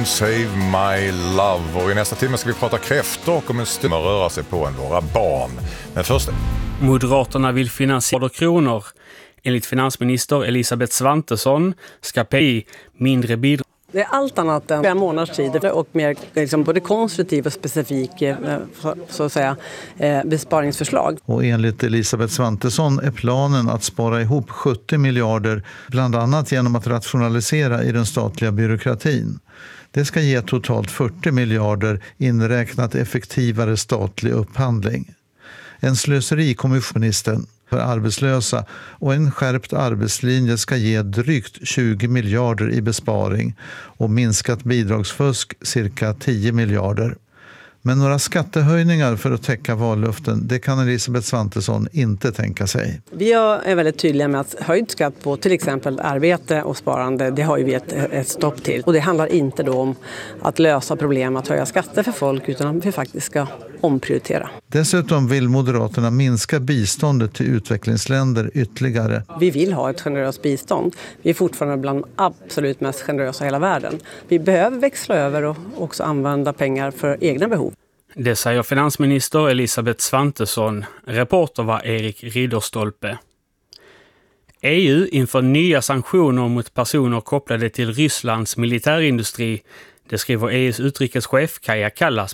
Don't Save My Love. Och i nästa timme ska vi prata kräftor och om en stund röra sig på än våra barn. Men först... Moderaterna vill finansiera kronor. Enligt finansminister Elisabeth Svantesson ska PI mindre bidrag. Det är allt annat än 5 månaders tid och mer liksom både konstruktiv och specifik så att säga, besparingsförslag. Och enligt Elisabeth Svantesson är planen att spara ihop 70 miljarder bland annat genom att rationalisera i den statliga byråkratin. Det ska ge totalt 40 miljarder inräknat effektivare statlig upphandling. En slöserikommissionisten för arbetslösa och en skärpt arbetslinje ska ge drygt 20 miljarder i besparing och minskat bidragsfusk cirka 10 miljarder. Men några skattehöjningar för att täcka vallöften, det kan Elisabeth Svantesson inte tänka sig. Vi är väldigt tydliga med att höjd skatt på till exempel arbete och sparande, det har ju vi ett stopp till. Och det handlar inte då om att lösa problem att höja skatter för folk utan att vi faktiskt ska omprioritera. Dessutom vill Moderaterna minska biståndet till utvecklingsländer ytterligare. Vi vill ha ett generöst bistånd. Vi är fortfarande bland absolut mest generösa i hela världen. Vi behöver växla över och också använda pengar för egna behov. Det säger finansminister Elisabeth Svantesson. Reporter var Erik Ridderstolpe. EU inför nya sanktioner mot personer kopplade till Rysslands militärindustri. Det skriver EUs utrikeschef Kaja Kallas